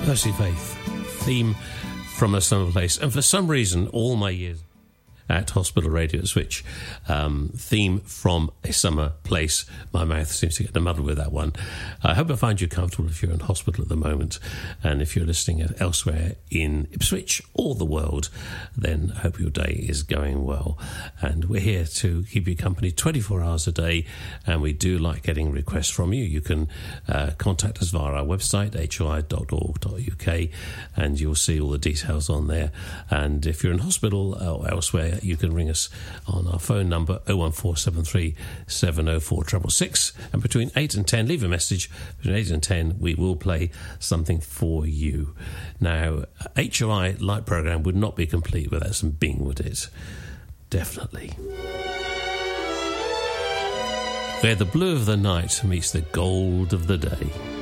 Percy Faith, theme from A Summer Place. And for some reason, all my years at Hospital Radio Switch, theme from A Summer Place. My mouth seems to get muddled with that one. I hope I find you comfortable if you're in hospital at the moment, and if you're listening elsewhere in Ipswich or the world, then I hope your day is going well. And we're here to keep you company 24 hours a day, and we do like getting requests from you. You can contact us via our website, hoi.org.uk, and you'll see all the details on there. And if you're in hospital or elsewhere, you can ring us on our phone number 01473 704 666, and between 8 and 10 leave a message. Between 8 and 10 we will play something for you. Now, HOI Light Programme would not be complete without some Bing, would it? Definitely. Where the blue of the night meets the gold of the day.